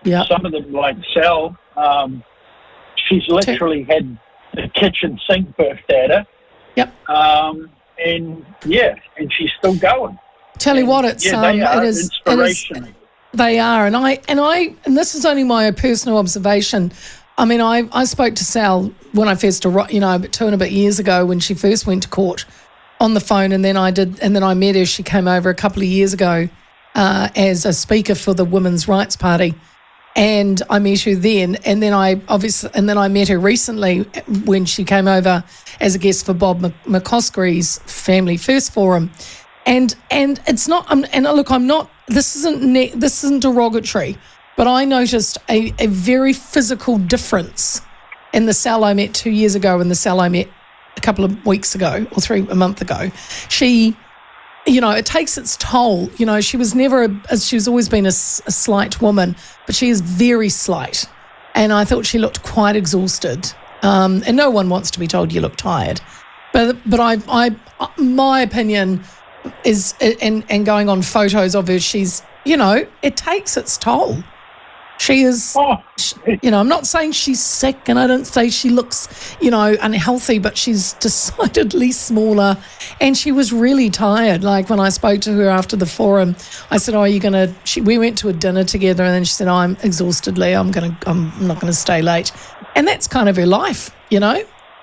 Yeah. Some of them, like Sal, she's literally had the kitchen sink birthed at her. Yep. And she's still going. Tell you what, it's they are it is inspirational. They are, and this is only my personal observation. I mean, I spoke to Sal when I first arrived, 2 and a bit years ago when she first went to court on the phone, and then I met her. She came over a couple of years ago as a speaker for the Women's Rights Party, and I met her then. And then I met her recently when she came over as a guest for Bob McCoskry's Family First Forum. And it's not. And look, I'm not. This isn't derogatory, but I noticed a very physical difference in the Sal I met 2 years ago and the Sal I met a couple of weeks ago or a month ago. She, it takes its toll. She was she's always been a slight woman, but she is very slight, and I thought she looked quite exhausted. And no one wants to be told you look tired, but my opinion is, and going on photos of her, she's, it takes its toll. She is, I'm not saying she's sick, and I don't say she looks, unhealthy, but she's decidedly smaller, and she was really tired. Like when I spoke to her after the forum, I said, we went to a dinner together, and then she said, I'm exhausted, Lee, I'm not going to stay late. And that's kind of her life, Yeah,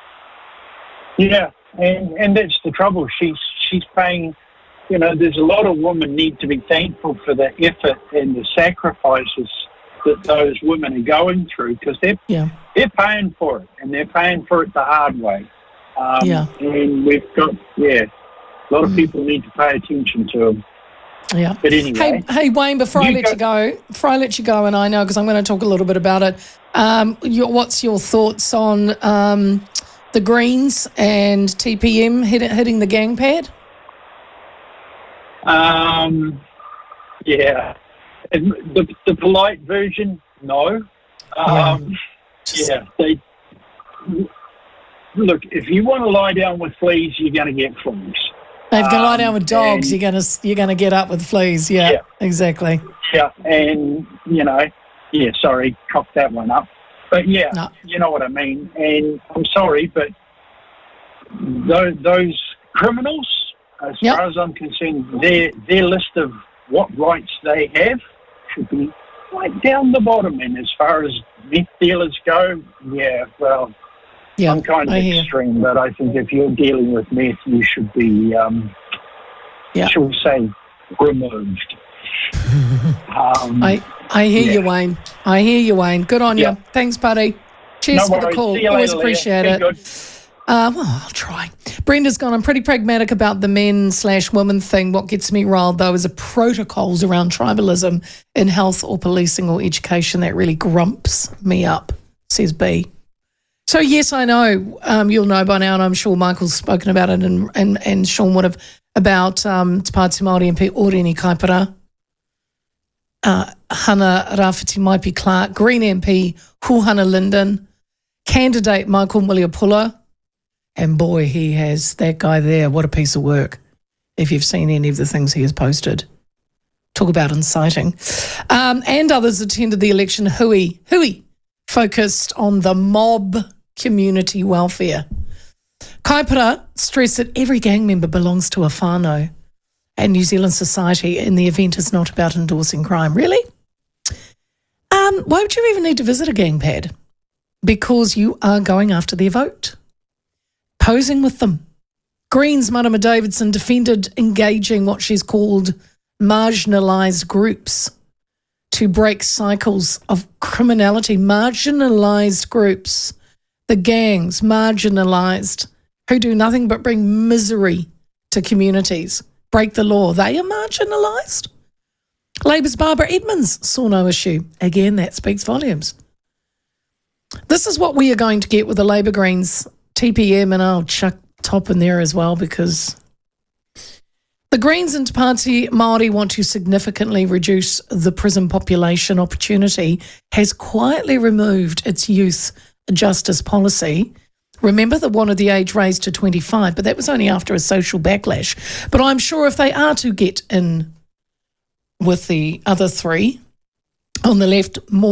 and that's the trouble. She's paying. There's a lot of women need to be thankful for the effort and the sacrifices that those women are going through, because they're paying for it, and they're paying for it the hard way. And we've got a lot of people need to pay attention to them. Yeah. But anyway, hey Wayne, before I let you go, and I know because I'm going to talk a little bit about it. What's your thoughts on the Greens and TPM hitting the gang pad? The polite version, no. They look. If you want to lie down with fleas, you're going to get fleas. If you can lie down with dogs, you're going to get up with fleas. Yeah, exactly. Yeah, and sorry, cocked that one up. But you know what I mean. And I'm sorry, but those criminals, as far as I'm concerned, their list of what rights they have should be right down the bottom. And as far as meth dealers go, I'm kind of extreme, but I think if you're dealing with meth, you should be, shall we say, removed. I hear you, Wayne. I hear you, Wayne. Good on you. Thanks, buddy. Cheers for the call. Always appreciate it. I'll try. Brenda's gone, I'm pretty pragmatic about the men/women thing. What gets me riled, though, is the protocols around tribalism in health or policing or education. That really grumps me up, says B. So, yes, I know, you'll know by now, and I'm sure Michael's spoken about it, and Sean would have, about Te Pāti Māori MP Oreni Kaipara, Hana Rafiti Maipi Clark, Green MP Huhana Linden, candidate Michael Muliapula, and boy, he has, that guy there, what a piece of work, if you've seen any of the things he has posted. Talk about inciting. And others attended the election. Hui focused on the mob community welfare. Kaipara stressed that every gang member belongs to a whānau and New Zealand society, and the event is not about endorsing crime. Really? Why would you even need to visit a gang pad? Because you are going after their vote. Posing with them. Greens Marama Davidson defended engaging what she's called marginalised groups to break cycles of criminality. Marginalised groups, the gangs, marginalised, who do nothing but bring misery to communities, break the law. They are marginalised. Labour's Barbara Edmonds saw no issue. Again, that speaks volumes. This is what we are going to get with the Labour Greens TPM, and I'll chuck top in there as well, because the Greens and Te Pāti Māori want to significantly reduce the prison population. Opportunity has quietly removed its youth justice policy. Remember, they wanted the age raised to 25, but that was only after a social backlash. But I'm sure if they are to get in with the other three on the left, more